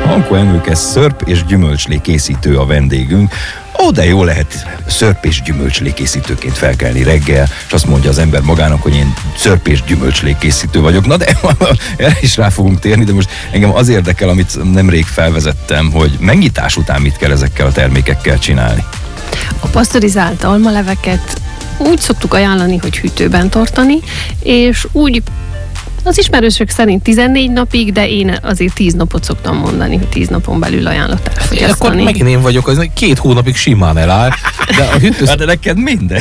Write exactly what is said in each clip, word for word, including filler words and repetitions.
Anko Emőke szörp és gyümölcslé készítő a vendégünk. Ó, de jó lehet szörp és gyümölcslé készítőként felkelni reggel, és azt mondja az ember magának, hogy én szörp és gyümölcslé készítő vagyok. Na de erre is rá fogunk térni, de most engem az érdekel, amit nemrég felvezettem, hogy megnyitás után mit kell ezekkel a termékekkel csinálni. A pasztorizált almaleveket úgy szoktuk ajánlani, hogy hűtőben tartani, és úgy az ismerősök szerint tizennégy napig, de én azért tíz napot szoktam mondani, hogy tíz napon belül ajánlott elfogyasztani. Akkor megint én vagyok, az két hónapig simán eláll, de a hűtősz... De neked mindegy.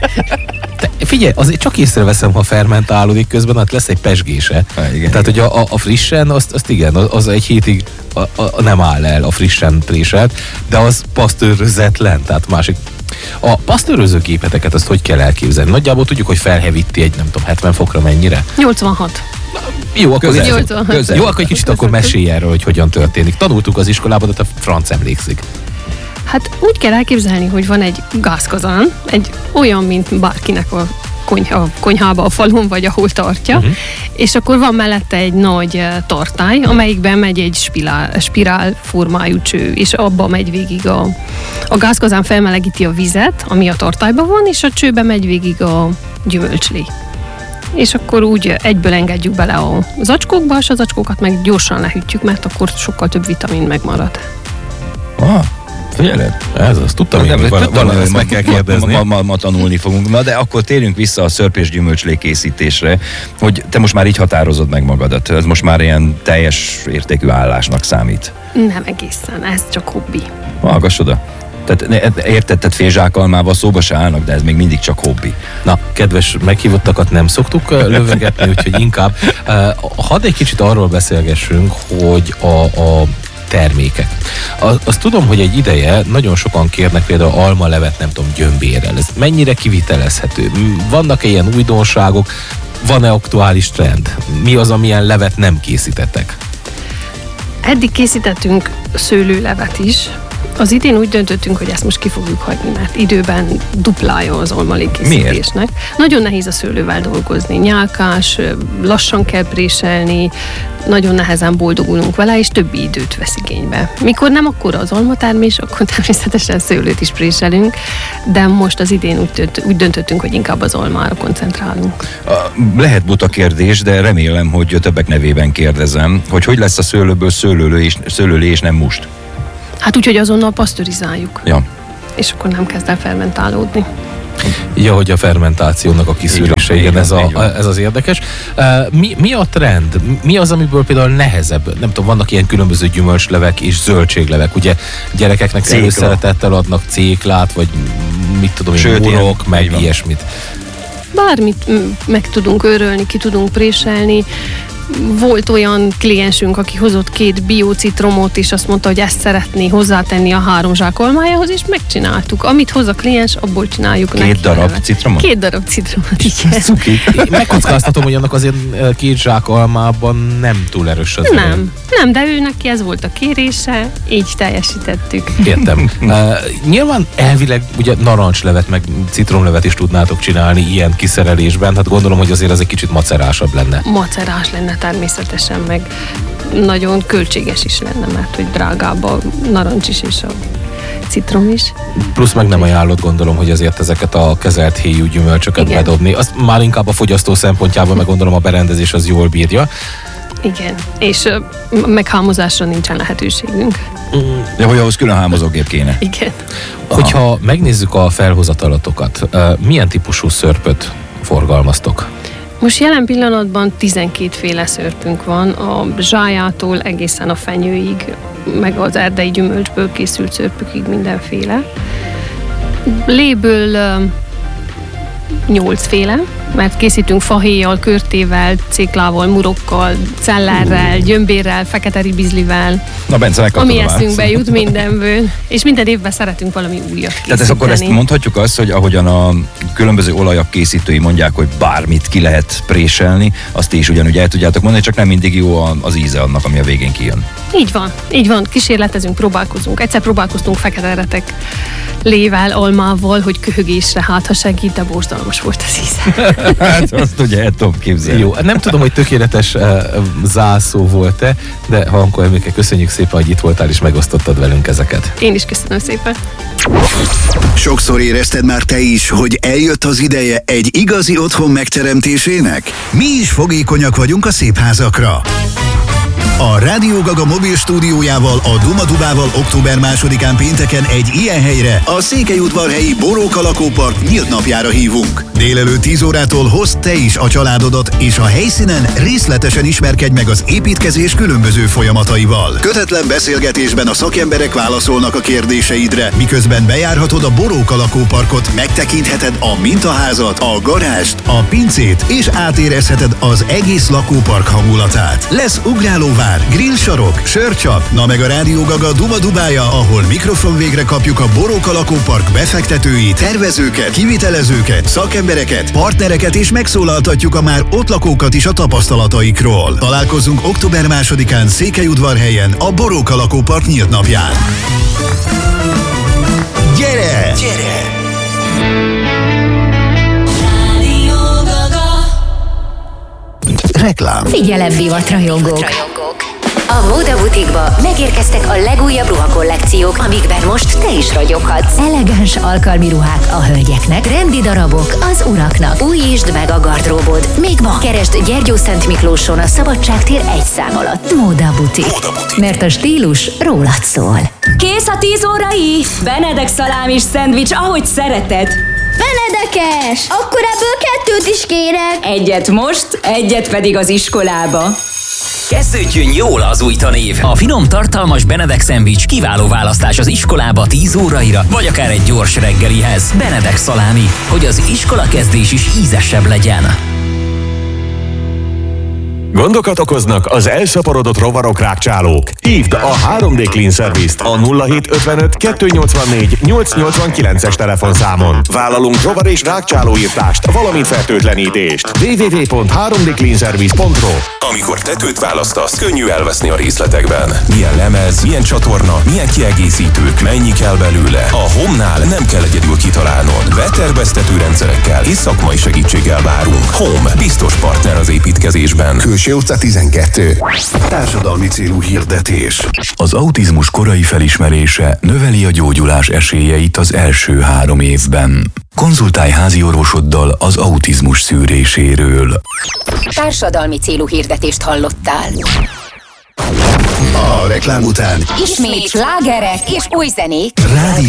De figyelj, azért csak észreveszem, ha fermentálódik közben, hát lesz egy pesgése. Ha, igen, Tehát, igen. hogy a, a frissen, azt, azt igen, az egy hétig a, a, nem áll el a frissen préselt, de az pasztőrözetlen, tehát másik. A pasztőrözőgépeteket azt hogy kell elképzelni? Nagyjából tudjuk, hogy felhevíti egy, nem tudom, hetven fokra mennyire? nyolcvanhat. Jó, akkor, Közel. nyolcvanhat. Közel. jó, akkor egy kicsit akkor mesélj erről, hogy hogyan történik. Tanultuk az iskolában, de a franc emlékszik. Hát úgy kell elképzelni, hogy van egy gázkazán, egy olyan, mint bárkinek a konyha, konyhába a falon, vagy ahol tartja, uh-huh. és akkor van mellette egy nagy uh, tartály, amelyikben megy egy spirál, spirál formájú cső, és abba megy végig a, a gázkazán felmelegíti a vizet, ami a tartályban van, és a csőbe megy végig a gyümölcslé. És akkor úgy egyből engedjük bele a zacskókba, és a zacskókat meg gyorsan lehűtjük, mert akkor sokkal több vitamin megmarad. Ah. Figyeled? Ez azt tudtam, Na, én, hogy valami ezt ma, meg kell ma, kérdezni. ma, ma, ma tanulni fogunk. Na de akkor térjünk vissza a szörp és gyümölcslé készítésre, hogy te most már így határozod meg magadat. Ez most már ilyen teljes értékű állásnak számít. Nem egészen, ez csak hobbi. Hallgass oda. Tehát érted, tehát félzsákalmával szóba se állnak, de ez még mindig csak hobbi. Na, kedves meghívottakat nem szoktuk lövegetni, úgyhogy inkább uh, hadd egy kicsit arról beszélgessünk, hogy a, a termékek. Azt tudom, hogy egy ideje nagyon sokan kérnek például almalevet, nem tudom, gyömbérrel. Ez mennyire kivitelezhető? Vannak-e ilyen újdonságok? Van-e aktuális trend? Mi az, amilyen levet nem készítettek? Eddig készítettünk szőlőlevet is. Az idén úgy döntöttünk, hogy ezt most ki fogjuk hagyni, mert időben duplája az almalékkészítésnek. Nagyon nehéz a szőlővel dolgozni. Nyálkás, lassan kell préselni, nagyon nehezen boldogulunk vele, és többi időt vesz igénybe. Mikor nem akkora az almatermés, akkor természetesen szőlőt is préselünk, de most az idén úgy, dönt, úgy döntöttünk, hogy inkább az almára koncentrálunk. Lehet buta kérdés, de remélem, hogy többek nevében kérdezem, hogy hogy lesz a szőlőből szőlőlé és, szőlőlé és nem must? Hát úgy, hogy azonnal pasztörizáljuk. Ja. És akkor nem kezd el fermentálódni. Ja, hogy a fermentációnak a kiszűrése, igen, ez, a, ez az érdekes. Mi, mi a trend? Mi az, amiből például nehezebb? Nem tudom, vannak ilyen különböző gyümölcslevek és zöldséglevek. Ugye gyerekeknek előszeretettel adnak céklát, vagy mit tudom én, murok, meg ilyesmit. Bármit meg tudunk őrölni, ki tudunk préselni. Volt olyan kliensünk, aki hozott két biocitromot, és azt mondta, hogy ezt szeretné hozzátenni a három zsák almájához, és megcsináltuk. Amit hoz a kliens, abból csináljuk neki. Két darab citromot? Két darab citromot, igen. Megkockáztatom, hogy annak azért két zsák almában nem túl erős az. Nem, olyan. nem, de ő neki ez volt a kérése, így teljesítettük. Értem. Uh, nyilván elvileg ugye narancslevet, meg citromlevet is tudnátok csinálni ilyen kiszerelésben, hát gondolom, hogy azért ez egy kicsit macerásabb lenne. Macerás lenne természetesen, meg nagyon költséges is lenne, mert hogy drágább a narancs is és a citrom is. Plusz meg nem ajánlott, gondolom, hogy azért ezeket a kezelt héjú gyümölcsöket igen. bedobni. Azt már inkább a fogyasztó szempontjából, meg gondolom a berendezés az jól bírja. Igen, és uh, meghámozásra nincsen lehetőségünk. De hogy ahhoz külön hámozógép kéne. Igen. Hogyha megnézzük a felhozatalatokat, uh, milyen típusú szörpöt forgalmaztok? Most jelen pillanatban tizenkét féle szörpünk van, a zsájától egészen a fenyőig, meg az erdei gyümölcsből készült szörpökig mindenféle. Léből nyolc féle, mert készítünk fahéjjal, körtével, céklával, murokkal, cellerrel, gyömbérrel, fekete ribizlivel. Na Bence, ami eszünkbe jut mindenből. És minden évben szeretünk valami újat készíteni. Tehát ez akkor ezt mondhatjuk azt, hogy ahogyan a különböző olajak készítői mondják, hogy bármit ki lehet préselni, azt is ugyanúgy el tudjátok mondani, csak nem mindig jó az íze annak, ami a végén kijön. Így van, így van. Kísérletezünk, próbálkozunk. Egyszer próbálkoztunk fekete retek lével, almával, hogy köhögésre, hát ha segít, de borzalmas cukros volt az íze. Hát azt ugye el tudom képzelni. Jó, nem tudom, hogy tökéletes uh, zászló volt-e, de Hankó Emléke, köszönjük szépen, hogy itt voltál és megosztottad velünk ezeket. Én is köszönöm szépen. Sokszor érezted már te is, hogy eljött az ideje egy igazi otthon megteremtésének? Mi is fogékonyak vagyunk a szép házakra. A Rádió Gaga mobil stúdiójával, a Duma Dubával október másodikán pénteken egy ilyen helyre, a Székelyudvarhelyi Boróka lakópark nyílt napjára hívunk. Délelőtt tíz órától hozd te is a családodat, és a helyszínen részletesen ismerkedj meg az építkezés különböző folyamataival. Kötetlen beszélgetésben a szakemberek válaszolnak a kérdéseidre, miközben bejárhatod a Boróka lakóparkot, megtekintheted a mintaházat, a garást, a pincét, és átérezheted az egész lakópark hangulatát. Lesz ugrálóvár, grillsarok, sörcsap, na meg a Rádió Gaga Duma Dubája, ahol mikrofon végre kapjuk a Boróka lakópark befektetőit, tervezőket, kivitelezőket, szakembereket, partnereket, és megszólaltatjuk a már ott lakókat is a tapasztalataikról. Találkozunk október másodikán Székelyudvarhelyen, a Boróka lakópark nyílt napján. Gyere! Gyere! Reklám. Figyelem, divat rajongók! A Móda Butikba megérkeztek a legújabb ruhakollekciók, amikben most te is ragyoghatsz. Elegáns alkalmi ruhák a hölgyeknek, trendi darabok az uraknak. Újítsd meg a gardróbod. Még ma keresd Gyergyó Szent Miklóson a Szabadságtér egy szám alatt. Móda Butik. Móda Butik. Mert a stílus rólad szól. Kész a tíz órai! Benedek szalámis szendvics, ahogy szereted. Benedekes! Akkor ebből kettőt is kérek. Egyet most, egyet pedig az iskolába. Kezdődjön jól az új tanév! A finom, tartalmas Benedek szendvics kiváló választás az iskolába tíz óraira, vagy akár egy gyors reggelihez. Benedek szalámi, hogy az iskola kezdés is ízesebb legyen. Gondokat okoznak az elszaporodott rovarok, rágcsálók. Hívd a három dé Clean Service-t a nulla hét ötvenöt kettőnyolcvannégy nyolcszáznyolcvankilences telefonszámon. Vállalunk rovar- és rágcsálóírtást, valamint fertőtlenítést. double-u double-u double-u pont három d clean service pont r o. Amikor tetőt választasz, könnyű elveszni a részletekben. Milyen lemez, milyen csatorna, milyen kiegészítők, mennyi kell belőle. A Home-nál nem kell egyedül kitalálnod. Veterbeztető rendszerekkel és szakmai segítséggel várunk. Home, biztos partner az építkezésben. Külső utca tizenkettő. Társadalmi célú hirdetés. Az autizmus korai felismerése növeli a gyógyulás esélyeit az első három évben. Konzultálj házi orvosoddal az autizmus szűréséről. Társadalmi célú hirdetést hallottál. A reklám után Ismét slágerek és új zenék. Rádió